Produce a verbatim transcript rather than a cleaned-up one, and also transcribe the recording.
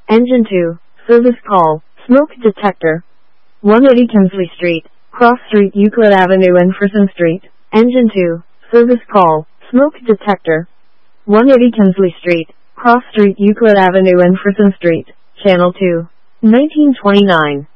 Engine two, service call, smoke detector. one eighty Tinsley Street, Cross Street, Euclid Avenue, Enferson Street. Engine two, service call, smoke detector. one eighty Tinsley Street, Cross Street, Euclid Avenue, Enferson Street. Channel two, nineteen twenty-nine.